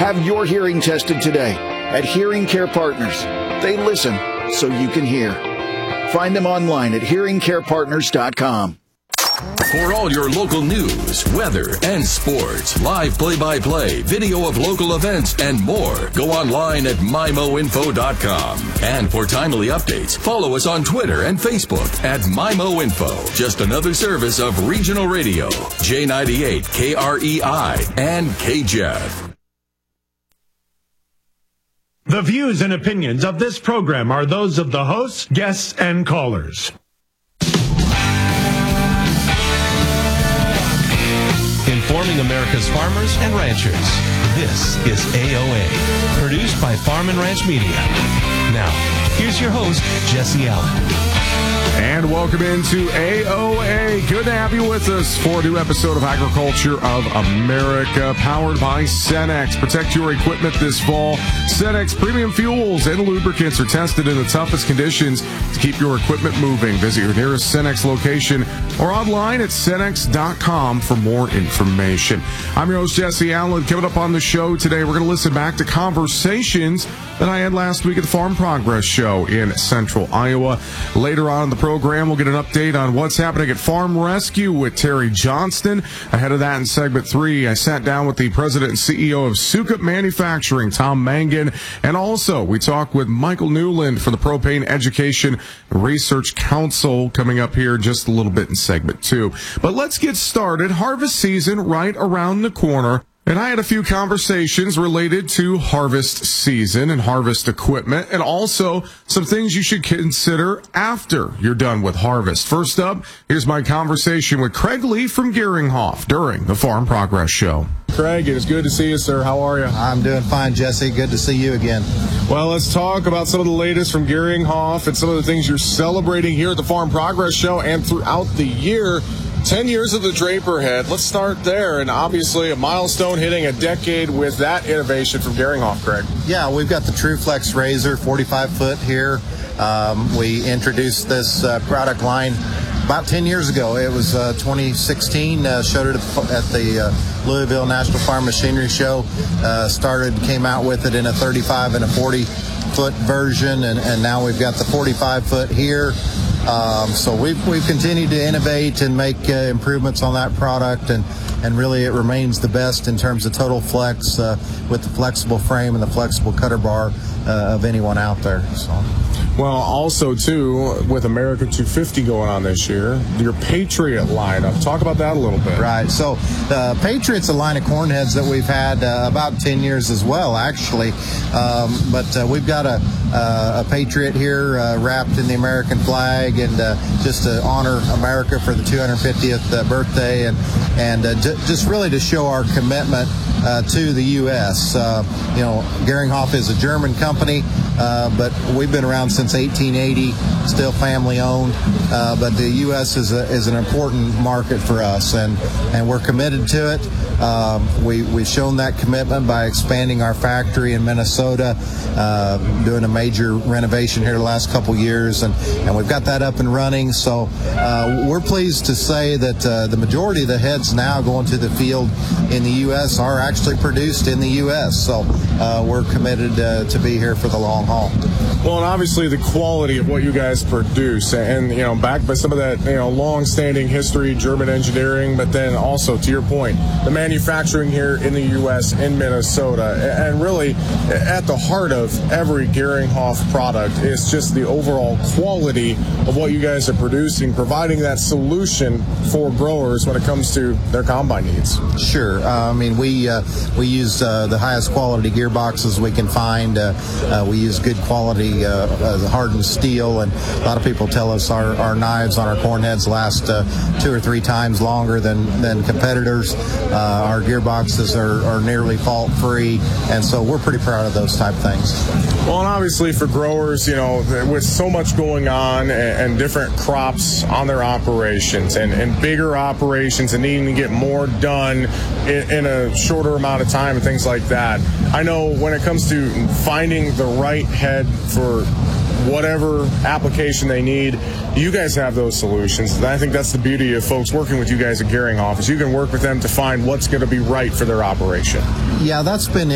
Have your hearing tested today at Hearing Care Partners. They listen so you can hear. Find them online at hearingcarepartners.com. For all your local news, weather, and sports, live play-by-play, video of local events, and more, go online at MIMOinfo.com. And for timely updates, follow us on Twitter and Facebook at MIMOinfo. Just another service of Regional Radio, J98, KREI, and KJEF. The views and opinions of this program are those of the hosts, guests, and callers. Informing America's farmers and ranchers. This is AOA, produced by Farm and Ranch Media. Now, here's your host, Jesse Allen. And welcome into AOA. Good to have you with us for a new episode of Agriculture of America, powered by Cenex. Protect your equipment this fall. Cenex premium fuels and lubricants are tested in the toughest conditions to keep your equipment moving. Visit your nearest Cenex location or online at Cenex.com for more information. I'm your host, Jesse Allen. Coming up on the show today, we're going to listen back to conversations that I had last week at the Farm Progress Show in Central Iowa. Later on in the program, we'll get an update on what's happening at Farm Rescue with Terry Johnston. Ahead of that, in segment 3, I sat down with the president and CEO of Sukup Manufacturing, Tom Mangan, and also we talked with Michael Newland from the Propane Education Research Council coming up here just a little bit in segment 2. But let's get started. Harvest season right around the corner. And I had a few conversations related to harvest season and harvest equipment, and also some things you should consider after you're done with harvest. First up, here's my conversation with Craig Lee from Geringhoff during the Farm Progress Show. Craig, it is good to see you, sir. How are you? I'm doing fine, Jesse. Good to see you again. Well, let's talk about some of the latest from Geringhoff and some of the things you're celebrating here at the Farm Progress Show and throughout the year. 10 years of the Draper Head. Let's start there. And obviously a milestone hitting a decade with that innovation from Geringhoff, Craig. Yeah, we've got the TrueFlex Razor 45-foot here. We introduced this product line about 10 years ago. It was 2016. Showed it at the Louisville National Farm Machinery Show. Came out with it in a 35 and a 40-foot version, and now we've got the 45-foot here. So we've continued to innovate and make improvements on that product, and really it remains the best in terms of total flex with the flexible frame and the flexible cutter bar of anyone out there. So. Well, also, too, with America 250 going on this year, your Patriot lineup. Talk about that a little bit. Right. So Patriot's a line of corn heads that we've had about 10 years as well, actually. But we've got a Patriot here wrapped in the American flag, and just to honor America for the 250th birthday, and just really to show our commitment to the U.S. Geringhoff is a German company, but we've been around since 1880, still family owned, but the U.S. is an important market for us, and we're committed to it. We've shown that commitment by expanding our factory in Minnesota, doing a major renovation here the last couple years, and we've got that up and running. So we're pleased to say that the majority of the heads now going to the field in the U.S. are actually produced in the U.S. So we're committed to be here for the long haul. Well, and obviously the quality of what you guys produce, and backed by some of that long-standing history, German engineering, but then also, to your point, the manufacturing here in the U.S. in Minnesota, and really at the heart of every Geringhoff product is just the overall quality of what you guys are producing, providing that solution for growers when it comes to their combine needs. Sure. We use the highest quality gearboxes we can find. We use good quality hardened steel, and a lot of people tell us our knives on our corn heads last 2 or 3 times longer than competitors. Our gearboxes are nearly fault free, and so we're pretty proud of those type things. Well, and obviously for growers, with so much going on and different crops on their operations and bigger operations and needing to get more done in a shorter amount of time and things like that, I know when it comes to finding the right head for whatever application they need, you guys have those solutions. And I think that's the beauty of folks working with you guys at Geringhoff, is you can work with them to find what's going to be right for their operation. Yeah, that's been